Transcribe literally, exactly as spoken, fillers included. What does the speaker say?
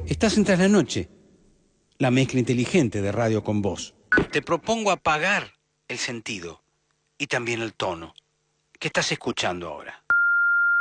Estás en Tras la Noche, la mezcla inteligente de Radio con Voz. Te propongo apagar el sentido y también el tono. ¿Qué estás escuchando ahora?